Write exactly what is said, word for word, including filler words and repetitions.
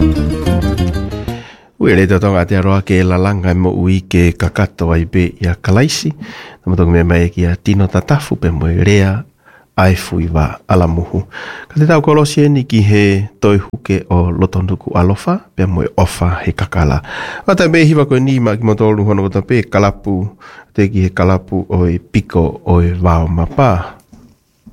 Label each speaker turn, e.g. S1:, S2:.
S1: Uele te tonga te aroa ke la langa mo ui ke kakato ai be ia kalaisi. Tamatonga me mai ki a tino tatafu pe mo rea ai fui wa alamuhu. Ka te tau kolosi e ni ki he toi huke o lotonduku alofa pe mo ofa he kakala. Wata me hiwa koe ni ma ki mo tolu hono kota pe kalapu te ki he kalapu o e piko o e wao mapa.